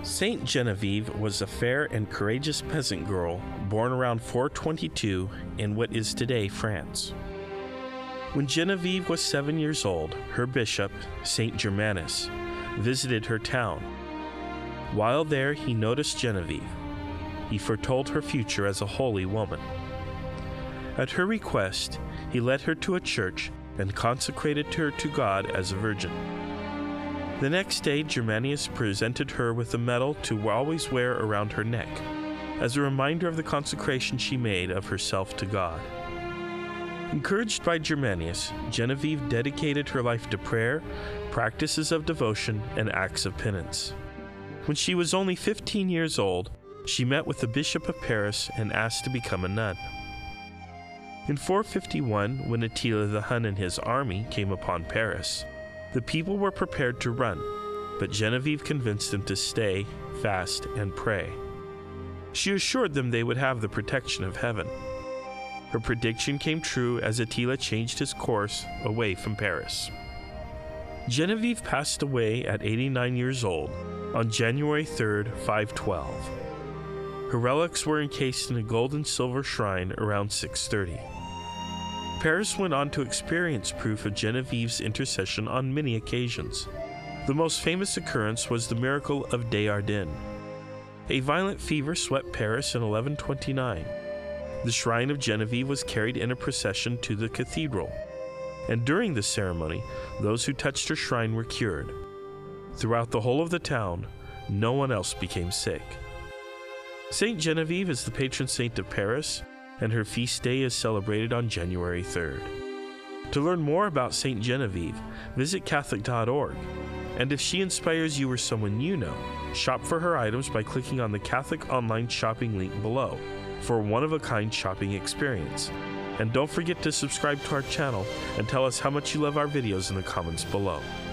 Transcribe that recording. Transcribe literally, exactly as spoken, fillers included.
Saint Genevieve was a fair and courageous peasant girl born around four twenty-two in what is today France. When Genevieve was seven years old, her bishop, Saint Germanus, visited her town. While there, he noticed Genevieve. He foretold her future as a holy woman. At her request, he led her to a church and consecrated her to God as a virgin. The next day, Germanus presented her with a medal to always wear around her neck, as a reminder of the consecration she made of herself to God. Encouraged by Germanus, Genevieve dedicated her life to prayer, practices of devotion, and acts of penance. When she was only fifteen years old, she met with the Bishop of Paris and asked to become a nun. In four fifty-one, when Attila the Hun and his army came upon Paris, the people were prepared to run, but Genevieve convinced them to stay, fast, and pray. She assured them they would have the protection of heaven. Her prediction came true as Attila changed his course away from Paris. Genevieve passed away at eighty-nine years old on January third, five twelve. Her relics were encased in a gold and silver shrine around six thirty. Paris went on to experience proof of Genevieve's intercession on many occasions. The most famous occurrence was the miracle of Desjardins. A violent fever swept Paris in eleven twenty-nine. The shrine of Genevieve was carried in a procession to the cathedral, and during the ceremony, those who touched her shrine were cured. Throughout the whole of the town, no one else became sick. Saint Genevieve is the patron saint of Paris, and her feast day is celebrated on January third. To learn more about Saint Genevieve, visit Catholic dot org, and if she inspires you or someone you know, shop for her items by clicking on the Catholic online shopping link below for a one-of-a-kind shopping experience. And don't forget to subscribe to our channel and tell us how much you love our videos in the comments below.